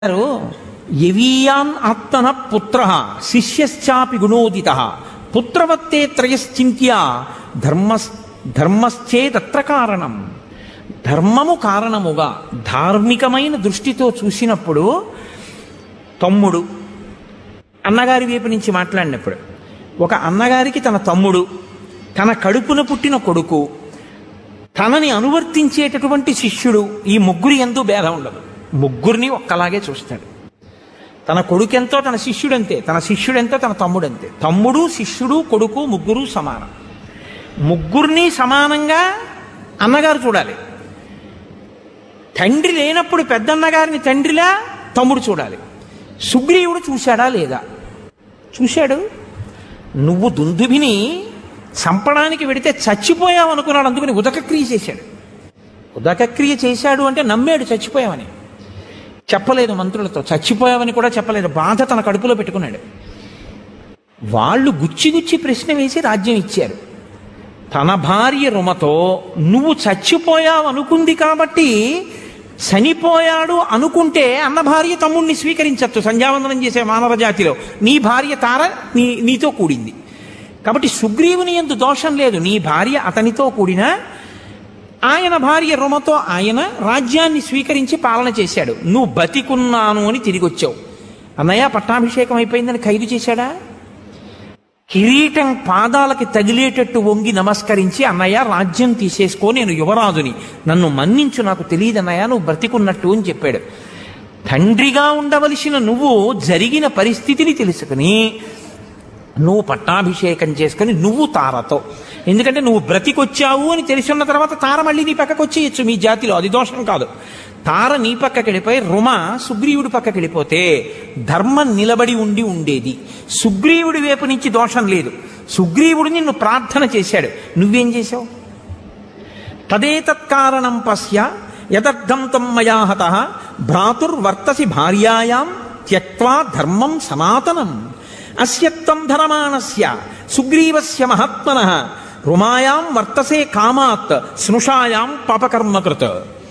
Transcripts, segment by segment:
గారు యవీయాన్ ఆత్మన పుత్ర శిష్యశ్చాపి గుణోదిత పుత్రవత్తే త్రయశ్చింత్య ధర్మశ్చేదత్ర కారణం. ధర్మము కారణముగా ధార్మికమైన దృష్టితో చూసినప్పుడు తమ్ముడు అన్నగారి వైపు నుంచి మాట్లాడినప్పుడు ఒక అన్నగారికి తన తమ్ముడు, తన కడుపున పుట్టిన కొడుకు, తనని అనువర్తించేటటువంటి శిష్యుడు, ఈ ముగ్గురు ఎందు భేదం ఉండదు. ముగ్గురిని ఒక్కలాగే చూస్తాడు. తన కొడుకెంతో తన శిష్యుడంతే, తన శిష్యుడెంతో తన తమ్ముడంతే. తమ్ముడు, శిష్యుడు, కొడుకు ముగ్గురు సమానం. ముగ్గురిని సమానంగా అన్నగారు చూడాలి. తండ్రి లేనప్పుడు పెద్దన్నగారిని తండ్రిలా తమ్ముడు చూడాలి. సుగ్రీవుడు చూశాడా లేదా? చూశాడు. నువ్వు దుందుభిని చంపడానికి వెడితే చచ్చిపోయావు అనుకున్నాడు, అందుకని ఉదకక్రియ చేశాడు. ఉదకక్రియ చేశాడు అంటే నమ్మాడు చచ్చిపోయావని. చెప్పలేదు మంత్రులతో, చచ్చిపోయావని కూడా చెప్పలేదు. బాధ తన కడుపులో పెట్టుకున్నాడు. వాళ్ళు గుచ్చి గుచ్చి ప్రశ్న వేసి రాజ్యం ఇచ్చారు. తన భార్య రుమతో నువ్వు చచ్చిపోయావు అనుకుంది కాబట్టి చనిపోయాడు అనుకుంటే అన్న భార్య తమ్ముడిని స్వీకరించచ్చు. సంధ్యావందనం చేసే మానవ జాతిలో నీ భార్య తార నీతో కూడింది కాబట్టి సుగ్రీవుని యందు దోషం లేదు. నీ భార్య అతనితో కూడిన ఆయన భార్య రుమతో ఆయన రాజ్యాన్ని స్వీకరించి పాలన చేశాడు. నువ్వు బతికున్నాను అని తిరిగి వచ్చావు. అన్నయ్య పట్టాభిషేకం అయిపోయిందని ఖైదు చేశాడా? కిరీటం పాదాలకి తగిలేటట్టు వంగి నమస్కరించి అన్నయ్య రాజ్యం తీసేసుకో, నేను యువరాజుని, నన్ను మన్నించు, నాకు తెలియదన్నయ్య నువ్వు బ్రతికున్నట్టు అని చెప్పాడు. తండ్రిగా ఉండవలసిన నువ్వు జరిగిన పరిస్థితిని తెలుసుకుని నువ్వు పట్టాభిషేకం చేసుకుని నువ్వు తారతో, ఎందుకంటే నువ్వు బ్రతికొచ్చావు అని తెలుసున్న తర్వాత తార మళ్ళీ నీ పక్కకు వచ్చేయచ్చు. మీ జాతిలో అది దోషం కాదు. తార నీ పక్కకి వెళ్ళిపోయి రుమ సుగ్రీవుడి పక్కకి వెళ్ళిపోతే ధర్మం నిలబడి ఉండేది. సుగ్రీవుడి వైపు నుంచి దోషం లేదు. సుగ్రీవుడు నిన్ను ప్రార్థన చేశాడు, నువ్వేం చేశావు? తదేతత్కారణం పశ్య యదర్థం తం మయా హతః భ్రాతుర్వర్తసి భార్యాయాం త్యక్త్వా ధర్మం సనాతనం అస్యత్వం ధనమానస్య సుగ్రీవస్య మహాత్మనః రుమాయాం వర్తసే కామాత్ స్నుషాయాం పాపకర్మకృత్.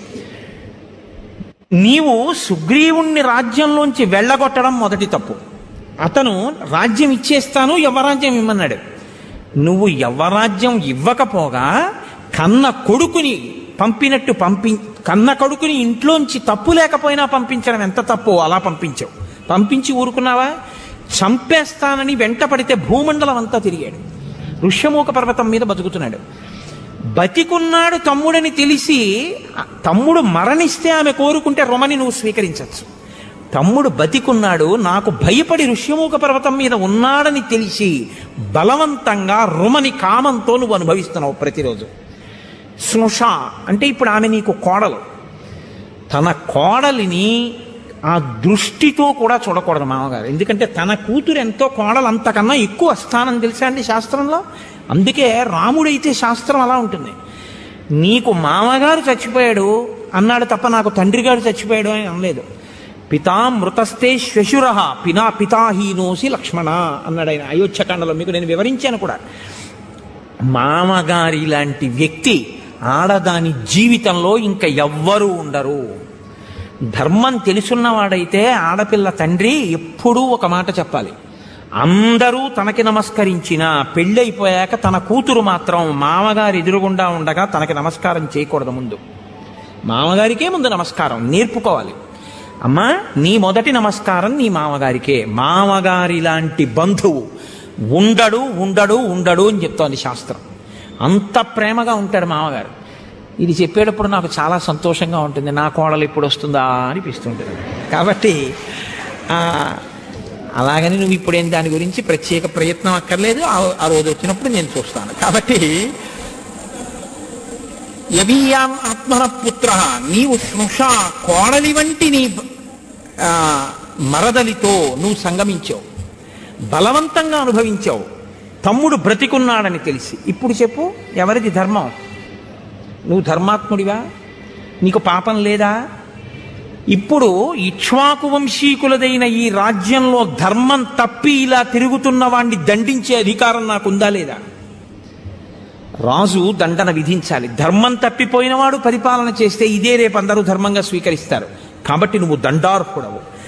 నీవు సుగ్రీవుణ్ణి రాజ్యంలోంచి వెళ్ళగొట్టడం మొదటి తప్పు. అతను రాజ్యం ఇచ్చేస్తాను, యవ్వరాజ్యం ఇమ్మన్నాడు. నువ్వు యవ్వరాజ్యం ఇవ్వకపోగా కన్న కొడుకుని పంపినట్టు కన్న కొడుకుని ఇంట్లోంచి తప్పు లేకపోయినా పంపించడం ఎంత తప్పు అలా పంపించావు. పంపించి ఊరుకున్నావా? చంపేస్తానని వెంట పడితే భూమండలం అంతా తిరిగాడు. ఋష్యమూక పర్వతం మీద బతుకుతున్నాడు. బతికున్నాడు తమ్ముడని తెలిసి తమ్ముడు మరణిస్తే ఆమె కోరుకుంటే రుమని నువ్వు స్వీకరించవచ్చు. తమ్ముడు బతికున్నాడు, నాకు భయపడి ఋష్యమూక పర్వతం మీద ఉన్నాడని తెలిసి బలవంతంగా రుమని కామంతో నువ్వు అనుభవిస్తున్నావు ప్రతిరోజు. స్నుష అంటే ఇప్పుడు ఆమె నీకు కోడలు. తన కోడలిని ఆ దృష్టితో కూడా చూడకూడదు మామగారు. ఎందుకంటే తన కూతురు ఎంతో కోడలు అంతకన్నా ఎక్కువ స్థానం తెలుసా అండి శాస్త్రంలో. అందుకే రాముడైతే శాస్త్రం అలా ఉంటుంది. నీకు మామగారు చచ్చిపోయాడు అన్నాడు తప్ప నాకు తండ్రి గారు చచ్చిపోయాడు అని అనలేదు. పితామృతస్తే శ్వశుర పితాహీనోసి లక్ష్మణ అన్నాడు ఆయన అయోధ్యకాండలో. మీకు నేను వివరించాను కూడా. మామగారి లాంటి వ్యక్తి ఆడదాని జీవితంలో ఇంకా ఎవ్వరూ ఉండరు. ధర్మం తెలుసున్నవాడైతే ఆడపిల్ల తండ్రి ఎప్పుడూ ఒక మాట చెప్పాలి. అందరూ తనకి నమస్కరించిన పెళ్ళైపోయాక తన కూతురు మాత్రం మామగారి ఎదురుగుండా ఉండగా తనకి నమస్కారం చేయకూడదు. ముందు మామగారికే ముందు నమస్కారం నేర్పుకోవాలి. అమ్మా నీ మొదటి నమస్కారం నీ మామగారికే. మామగారి లాంటి బంధువు ఉండడు ఉండడు ఉండడు అని చెప్తోంది శాస్త్రం. అంత ప్రేమగా ఉంటాడు మామగారు. ఇది చెప్పేటప్పుడు నాకు చాలా సంతోషంగా ఉంటుంది. నా కోడలు ఎప్పుడు వస్తుందా అనిపిస్తుంటుంది. కాబట్టి అలాగని నువ్వు ఇప్పుడేం దాని గురించి ప్రత్యేక ప్రయత్నం అక్కర్లేదు. ఆ రోజు వచ్చినప్పుడు నేను చూస్తాను. కాబట్టి యవీయాం ఆత్మన పుత్ర, నీవు స్నుష కోడలి వంటి నీ మరదలితో నువ్వు సంగమించావు, బలవంతంగా అనుభవించావు. తమ్ముడు బ్రతికున్నాడని తెలిసి. ఇప్పుడు చెప్పు, ఎవరిది ధర్మం? నువ్వు ధర్మాత్ముడివా? నీకు పాపం లేదా? ఇప్పుడు ఇక్ష్వాకు వంశీకులదైన ఈ రాజ్యంలో ధర్మం తప్పి ఇలా తిరుగుతున్న వాణ్ణి దండించే అధికారం నాకుందా లేదా? రాజు దండన విధించాలి. ధర్మం తప్పిపోయినవాడు పరిపాలన చేస్తే ఇదే రేపు అందరూ ధర్మంగా స్వీకరిస్తారు. కాబట్టి నువ్వు దండార్హుడవు.